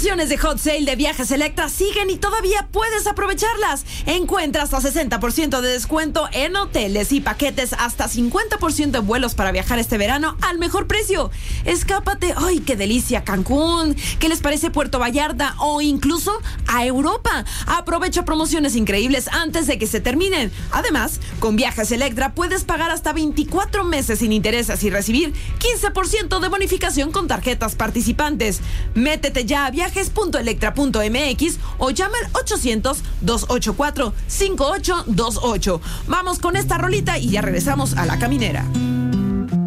promociones de Hot Sale de Viajes Electra siguen y todavía puedes aprovecharlas. Encuentra hasta 60% de descuento en hoteles y paquetes, hasta 50% en vuelos para viajar este verano al mejor precio. Escápate, ¡ay, qué delicia! Cancún, ¿qué les parece Puerto Vallarta o incluso a Europa? Aprovecha promociones increíbles antes de que se terminen. Además, con Viajes Electra puedes pagar hasta 24 meses sin intereses y recibir 15% de bonificación con tarjetas participantes. Métete ya a viajes.electra.mx o llama al 800-284-5828. Vamos con esta rolita y ya regresamos a La Caminera.